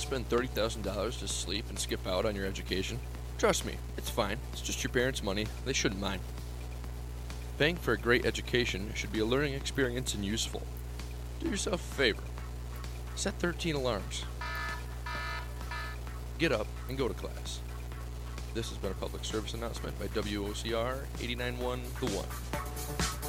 spend $30,000 to sleep and skip out on your education? Trust me, it's fine. It's just your parents' money. They shouldn't mind. Paying for a great education should be a learning experience and useful. Do yourself a favor. Set 13 alarms. Get up and go to class. This has been a public service announcement by WOCR 89.1 The One.